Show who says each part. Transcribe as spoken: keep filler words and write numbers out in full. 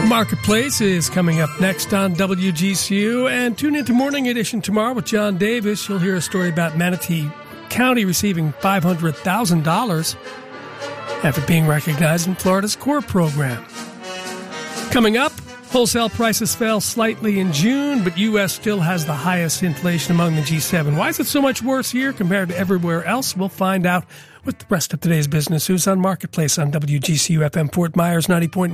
Speaker 1: Marketplace is coming up next on W G C U, and tune into Morning Edition tomorrow with John Davis. You'll hear a story about Manatee County receiving five hundred thousand dollars after being recognized in Florida's CORE program. Coming up, wholesale prices fell slightly in June, but U S still has the highest inflation among the G seven. Why is it so much worse here compared to everywhere else? We'll find out with the rest of today's business news on Marketplace on W G C U F M Fort Myers ninety point nine.